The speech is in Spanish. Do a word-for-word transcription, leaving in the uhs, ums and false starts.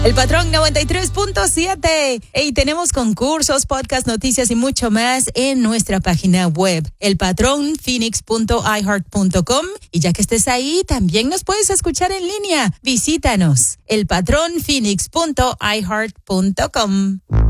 El Patrón noventa y tres punto siete. Y tenemos concursos, podcast, noticias y mucho más en nuestra página web, el patrón phoenix punto i heart punto com. Y ya que estés ahí, también nos puedes escuchar en línea. Visítanos, el patrón phoenix punto i heart punto com.